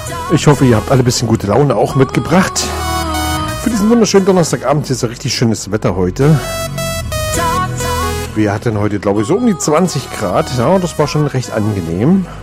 Ich hoffe, ihr habt alle ein bisschen gute Laune auch mitgebracht. Für diesen wunderschönen Donnerstagabend ist ja richtig schönes Wetter heute. Wir hatten heute, glaube ich, so um die 20 Grad. Ja, das war schon recht angenehm.